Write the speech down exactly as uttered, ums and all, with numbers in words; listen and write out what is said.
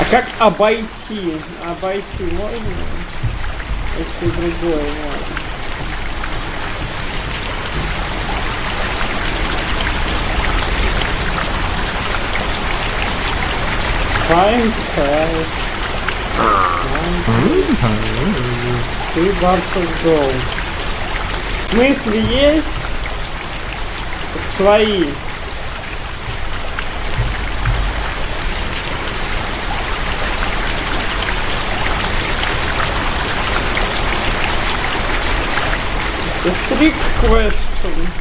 Как обойти? Обойти можно? Это другое можно. Find help. Three bars of gold. Мысли есть? Так свои. The trick question.